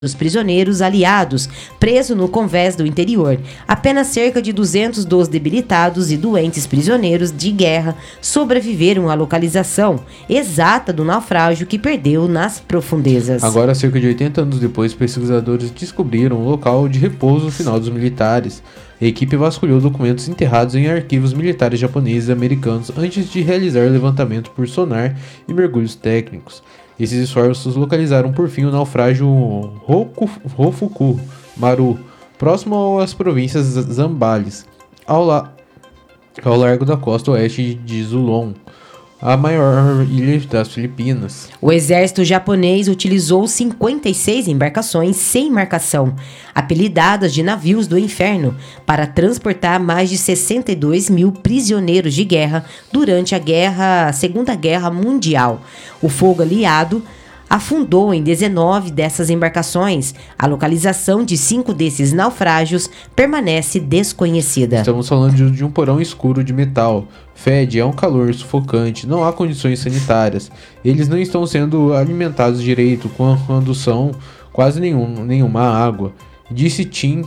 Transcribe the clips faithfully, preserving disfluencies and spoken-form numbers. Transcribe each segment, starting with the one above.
dos prisioneiros aliados presos no convés do interior. Apenas cerca de duzentos dos debilitados e doentes prisioneiros de guerra sobreviveram à localização exata do naufrágio que perdeu nas profundezas. Agora, cerca de oitenta anos depois, pesquisadores descobriram o local de repouso final dos militares. A equipe vasculhou documentos enterrados em arquivos militares japoneses e americanos antes de realizar levantamento por sonar e mergulhos técnicos. Esses esforços localizaram por fim o naufrágio Roku, Hofuku Maru, próximo às províncias Zambales, ao, la, ao largo da costa oeste de Zulon, a maior ilha das Filipinas. O exército japonês utilizou cinquenta e seis embarcações sem marcação, apelidadas de navios do inferno, para transportar mais de sessenta e dois mil prisioneiros de guerra durante a guerra, Segunda Guerra Mundial. O fogo aliado afundou em dezenove dessas embarcações. A localização de cinco desses naufrágios permanece desconhecida. Estamos falando de, de um porão escuro de metal. Fede, é um calor sufocante, não há condições sanitárias. Eles não estão sendo alimentados direito quando são quase nenhum, nenhuma água. Disse Tim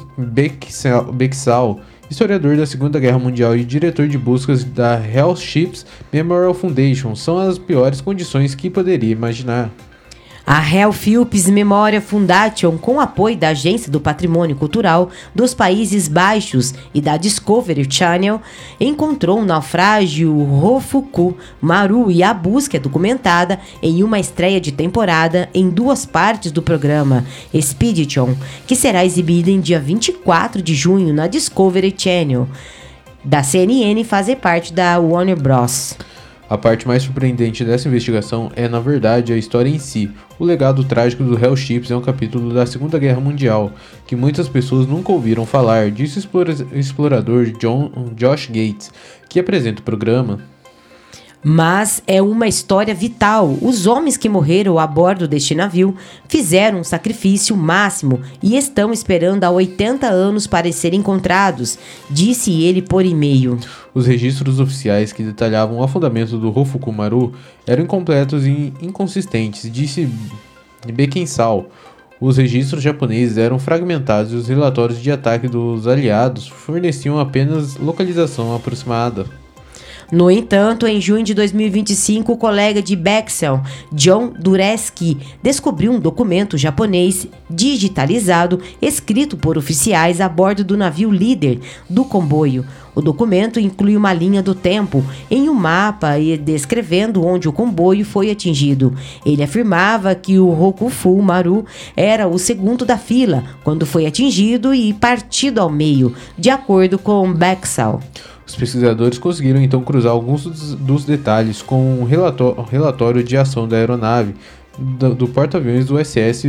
Bexal, historiador da Segunda Guerra Mundial e diretor de buscas da Hell Ships Memorial Foundation. São as piores condições que poderia imaginar. A Hell Ships Memorial Foundation, com apoio da Agência do Patrimônio Cultural dos Países Baixos e da Discovery Channel, encontrou um naufrágio Hofuku Maru e a busca é documentada em uma estreia de temporada em duas partes do programa Expedition, que será exibida em dia vinte e quatro de junho na Discovery Channel da C N N e fazer parte da Warner Bros. A parte mais surpreendente dessa investigação é, na verdade, a história em si. O legado trágico do Hell Ships é um capítulo da Segunda Guerra Mundial, que muitas pessoas nunca ouviram falar, disse o explorador John, Josh Gates, que apresenta o programa. Mas é uma história vital. Os homens que morreram a bordo deste navio fizeram um sacrifício máximo e estão esperando há oitenta anos para serem encontrados, disse ele por e-mail. Os registros oficiais que detalhavam o afundamento do Hofuku Maru eram incompletos e inconsistentes, disse Bekensal. Os registros japoneses eram fragmentados e os relatórios de ataque dos aliados forneciam apenas localização aproximada. No entanto, em junho de dois mil e vinte e cinco, o colega de Bexel, John Dureski, descobriu um documento japonês digitalizado escrito por oficiais a bordo do navio líder do comboio. O documento inclui uma linha do tempo em um mapa e descrevendo onde o comboio foi atingido. Ele afirmava que o Hokufu Maru era o segundo da fila quando foi atingido e partido ao meio, de acordo com Bexel. Os pesquisadores conseguiram então cruzar alguns dos, dos detalhes com um relatório, relatório de ação da aeronave do, do porta-aviões do U S S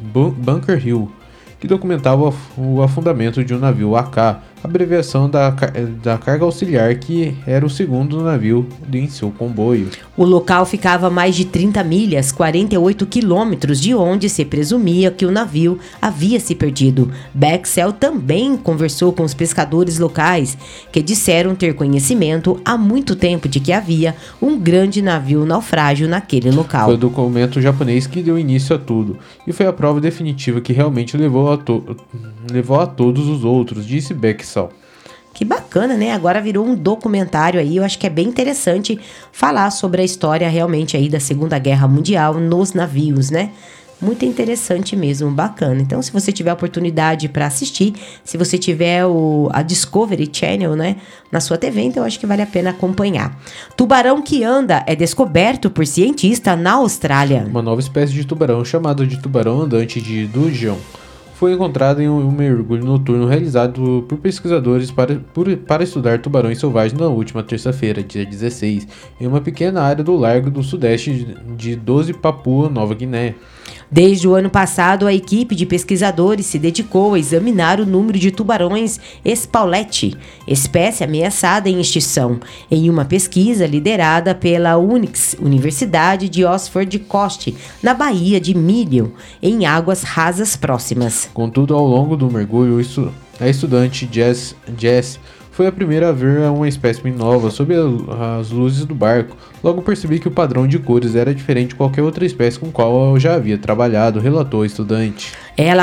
Bunker Hill, que documentava o afundamento de um navio A K, abreviação da, da carga auxiliar, que era o segundo navio em seu comboio. O local ficava a mais de trinta milhas, quarenta e oito quilômetros, de onde se presumia que o navio havia se perdido. Bexel também conversou com os pescadores locais, que disseram ter conhecimento há muito tempo de que havia um grande navio naufrágio naquele local. Foi o documento japonês que deu início a tudo, e foi a prova definitiva que realmente levou a, to- levou a todos os outros, disse Bexel. Que bacana, né? Agora virou um documentário aí, eu acho que é bem interessante falar sobre a história realmente aí da Segunda Guerra Mundial nos navios, né? Muito interessante mesmo, bacana. Então, se você tiver a oportunidade para assistir, se você tiver o, a Discovery Channel, né, na sua T V, então eu acho que vale a pena acompanhar. Tubarão que anda é descoberto por cientista na Austrália. Uma nova espécie de tubarão, chamada de tubarão andante de dudgeon, foi encontrado em um mergulho noturno realizado por pesquisadores para, por, para estudar tubarões selvagens na última terça-feira, dia dezesseis, em uma pequena área do largo do sudeste de doze, Papua Nova Guiné. Desde o ano passado, a equipe de pesquisadores se dedicou a examinar o número de tubarões Spauletti, espécie ameaçada em extinção, em uma pesquisa liderada pela Unix, Universidade de Oxford Coast, na Baía de Million, em águas rasas próximas. Contudo, ao longo do mergulho, a estudante Jess, Jess foi a primeira a ver uma espécie nova sob as luzes do barco. Logo percebi que o padrão de cores era diferente de qualquer outra espécie com qual eu já havia trabalhado, relatou a estudante. Ela